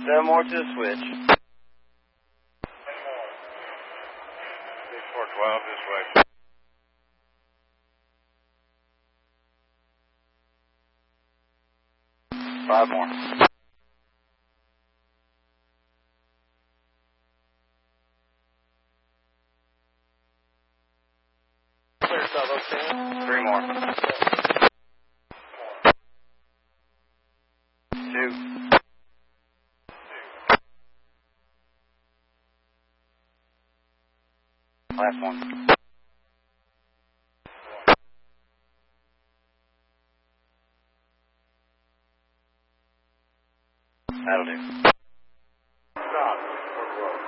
7 more to the switch. 412 this way. 5 more. Clear South 3 more. 2. Last one. That'll do.